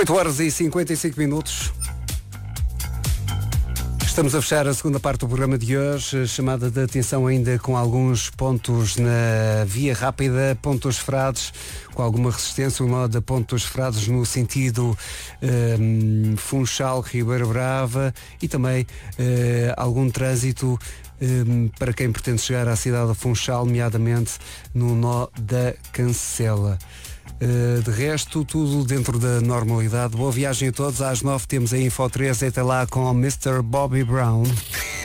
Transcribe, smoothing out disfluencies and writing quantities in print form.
8h55. Estamos a fechar a segunda parte do programa de hoje, chamada de atenção ainda com alguns pontos na via rápida, pontos frades, com alguma resistência, o nó da pontos frades no sentido Funchal, Ribeira Brava e também algum trânsito para quem pretende chegar à cidade de Funchal, nomeadamente no nó da Cancela. De resto, tudo dentro da normalidade. Boa viagem a todos. Às 9 temos a Info 3. Até lá com o Mr. Bobby Brown.